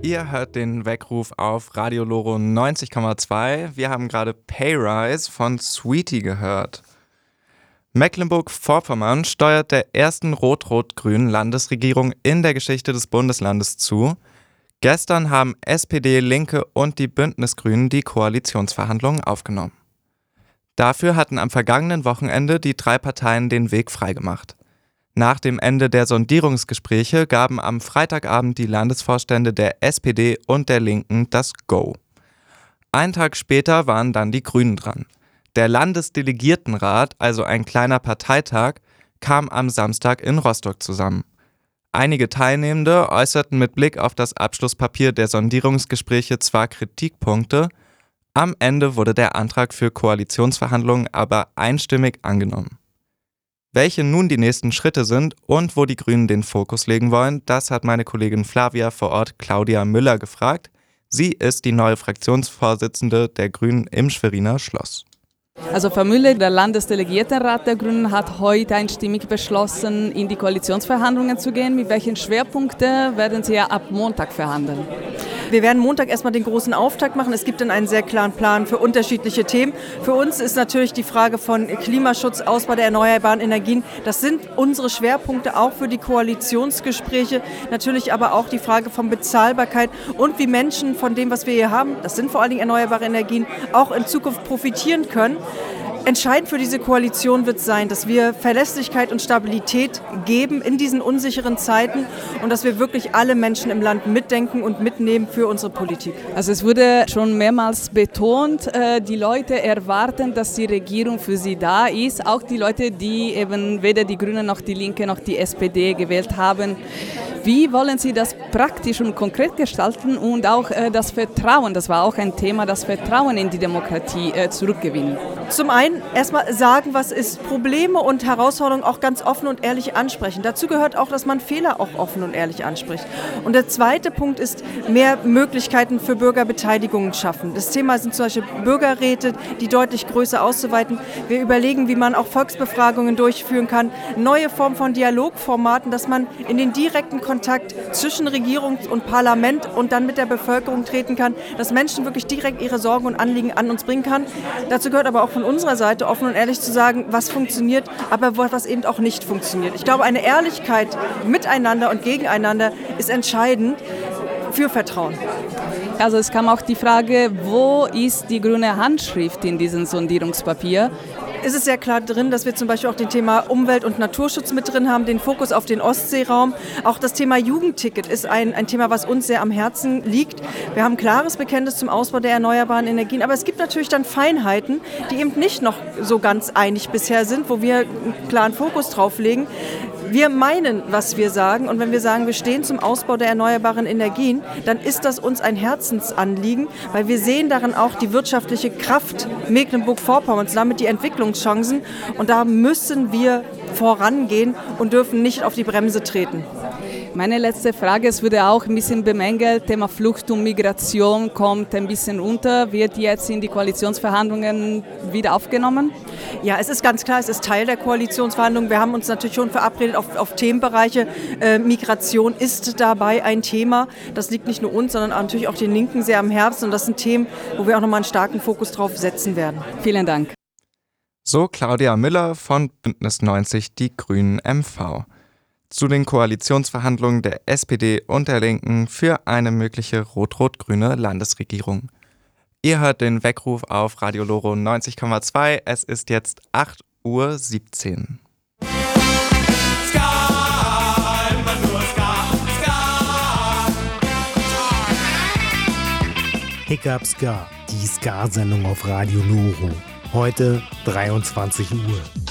Ihr hört den Weckruf auf Radio Loro 90,2. Wir haben gerade Payrise von Sweetie gehört. Mecklenburg-Vorpommern steuert der ersten rot-rot-grünen Landesregierung in der Geschichte des Bundeslandes zu. Gestern haben SPD, Linke und die Bündnisgrünen die Koalitionsverhandlungen aufgenommen. Dafür hatten am vergangenen Wochenende die drei Parteien den Weg freigemacht. Nach dem Ende der Sondierungsgespräche gaben am Freitagabend die Landesvorstände der SPD und der Linken das Go. Einen Tag später waren dann die Grünen dran. Der Landesdelegiertenrat, also ein kleiner Parteitag, kam am Samstag in Rostock zusammen. Einige Teilnehmende äußerten mit Blick auf das Abschlusspapier der Sondierungsgespräche zwar Kritikpunkte, am Ende wurde der Antrag für Koalitionsverhandlungen aber einstimmig angenommen. Welche nun die nächsten Schritte sind und wo die Grünen den Fokus legen wollen, das hat meine Kollegin Flavia vor Ort Claudia Müller gefragt. Sie ist die neue Fraktionsvorsitzende der Grünen im Schweriner Schloss. Also Frau Müller, der Landesdelegiertenrat der Grünen hat heute einstimmig beschlossen, in die Koalitionsverhandlungen zu gehen. Mit welchen Schwerpunkten werden Sie ab Montag verhandeln? Wir werden Montag erstmal den großen Auftakt machen. Es gibt dann einen sehr klaren Plan für unterschiedliche Themen. Für uns ist natürlich die Frage von Klimaschutz, Ausbau der erneuerbaren Energien. Das sind unsere Schwerpunkte auch für die Koalitionsgespräche. Natürlich aber auch die Frage von Bezahlbarkeit und wie Menschen von dem, was wir hier haben, das sind vor allen Dingen erneuerbare Energien, auch in Zukunft profitieren können. Entscheidend für diese Koalition wird sein, dass wir Verlässlichkeit und Stabilität geben in diesen unsicheren Zeiten und dass wir wirklich alle Menschen im Land mitdenken und mitnehmen für unsere Politik. Also es wurde schon mehrmals betont, die Leute erwarten, dass die Regierung für sie da ist, auch die Leute, die eben weder die Grünen noch die Linke noch die SPD gewählt haben. Wie wollen Sie das praktisch und konkret gestalten und auch das Vertrauen, das war auch ein Thema, das Vertrauen in die Demokratie zurückgewinnen? Zum einen erstmal sagen, was ist, Probleme und Herausforderungen auch ganz offen und ehrlich ansprechen. Dazu gehört auch, dass man Fehler auch offen und ehrlich anspricht. Und der zweite Punkt ist, mehr Möglichkeiten für Bürgerbeteiligungen schaffen. Das Thema sind zum Beispiel Bürgerräte, die deutlich größer auszuweiten. Wir überlegen, wie man auch Volksbefragungen durchführen kann, neue Formen von Dialogformaten, dass man in den direkten Kontakt zwischen Regierung und Parlament und dann mit der Bevölkerung treten kann, dass Menschen wirklich direkt ihre Sorgen und Anliegen an uns bringen kann. Dazu gehört aber auch von unserer Seite offen und ehrlich zu sagen, was funktioniert, aber was eben auch nicht funktioniert. Ich glaube, eine Ehrlichkeit miteinander und gegeneinander ist entscheidend für Vertrauen. Also es kam auch die Frage, wo ist die grüne Handschrift in diesem Sondierungspapier? Es ist sehr klar drin, dass wir zum Beispiel auch den Thema Umwelt- und Naturschutz mit drin haben, den Fokus auf den Ostseeraum. Auch das Thema Jugendticket ist ein Thema, was uns sehr am Herzen liegt. Wir haben ein klares Bekenntnis zum Ausbau der erneuerbaren Energien, aber es gibt natürlich dann Feinheiten, die eben nicht noch so ganz einig bisher sind, wo wir einen klaren Fokus drauf legen. Wir meinen, was wir sagen, und wenn wir sagen, wir stehen zum Ausbau der erneuerbaren Energien, dann ist das uns ein Herzensanliegen, weil wir sehen darin auch die wirtschaftliche Kraft Mecklenburg-Vorpommerns, damit die Entwicklungschancen, und da müssen wir vorangehen und dürfen nicht auf die Bremse treten. Meine letzte Frage, es wurde auch ein bisschen bemängelt, Thema Flucht und Migration kommt ein bisschen unter, wird jetzt in die Koalitionsverhandlungen wieder aufgenommen? Ja, es ist ganz klar, es ist Teil der Koalitionsverhandlungen. Wir haben uns natürlich schon verabredet auf Themenbereiche. Migration ist dabei ein Thema. Das liegt nicht nur uns, sondern natürlich auch den Linken sehr am Herzen. Und das sind Themen, wo wir auch nochmal einen starken Fokus drauf setzen werden. Vielen Dank. So Claudia Müller von Bündnis 90 Die Grünen MV. Zu den Koalitionsverhandlungen der SPD und der Linken für eine mögliche rot-rot-grüne Landesregierung. Ihr hört den Weckruf auf Radio Loro 90,2. Es ist jetzt 8:17 Uhr. Hiccup Ska, die Ska-Sendung auf Radio Loro. Heute 23 Uhr.